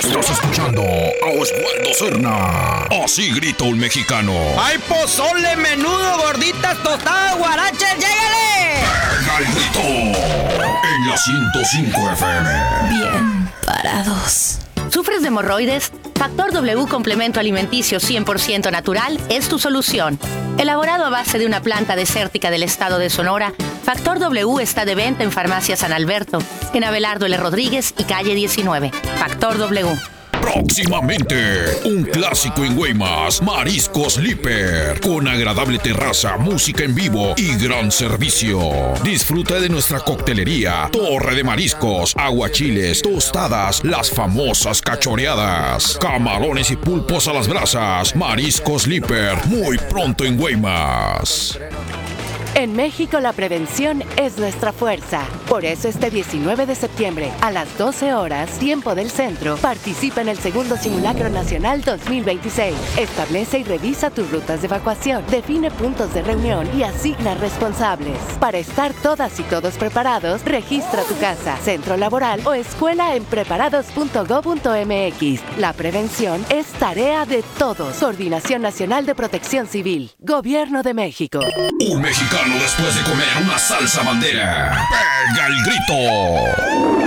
Estás escuchando a Oswaldo Cerna. Así grita un mexicano. ¡Hay pozole, menudo, gorditas, tostadas, guaraches, llégale! ¡Pega el grito! En la 105 FM. Bien parados. ¿Sufres de hemorroides? Factor W Complemento Alimenticio 100% natural es tu solución. Elaborado a base de una planta desértica del estado de Sonora, Factor W está de venta en Farmacia San Alberto, en Abelardo L. Rodríguez y calle 19. Factor W. Próximamente, un clásico en Guaymas, Mariscos Líper, con agradable terraza, música en vivo y gran servicio. Disfruta de nuestra coctelería, torre de mariscos, aguachiles, tostadas, las famosas cachoreadas, camarones y pulpos a las brasas. Mariscos Líper, muy pronto en Guaymas. En México la prevención es nuestra fuerza. Por eso este 19 de septiembre, a las 12 horas, tiempo del centro, participa en el segundo Simulacro Nacional 2026. Establece y revisa tus rutas de evacuación, define puntos de reunión y asigna responsables. Para estar todas y todos preparados, registra tu casa, centro laboral o escuela en preparados.go.mx. La prevención es tarea de todos. Coordinación Nacional de Protección Civil. Gobierno de México. Un mexicano después de comer una salsa bandera. ¡Pega el grito!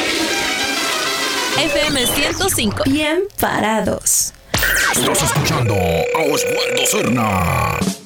FM 105. Bien parados. Estás escuchando a Oswaldo Cerna.